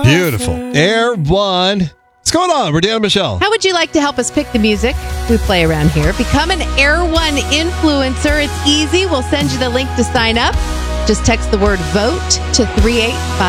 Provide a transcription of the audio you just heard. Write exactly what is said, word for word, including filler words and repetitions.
Beautiful. Air One. What's going on? We're Dan and Michelle. How would you like to help us pick the music we play around here? Become an Air One influencer. It's easy. We'll send you the link to sign up. Just text the word VOTE to three eight five